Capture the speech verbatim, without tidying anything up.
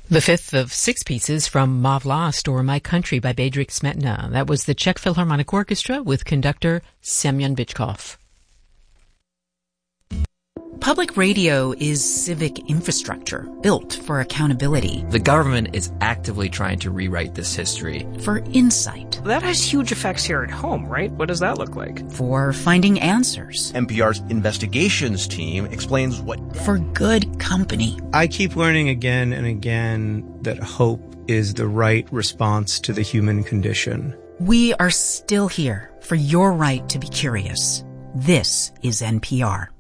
The fifth of six pieces from Mauve Lost or My Country by Bedřich Smetana. That was the Czech Philharmonic Orchestra with conductor Semyon Bychkov. Public radio is civic infrastructure built for accountability. The government is actively trying to rewrite this history. For insight. That has huge effects here at home, right? What does that look like? For finding answers. N P R's investigations team explains what... For good company. I keep learning again and again that hope is the right response to the human condition. We are still here for your right to be curious. This is N P R.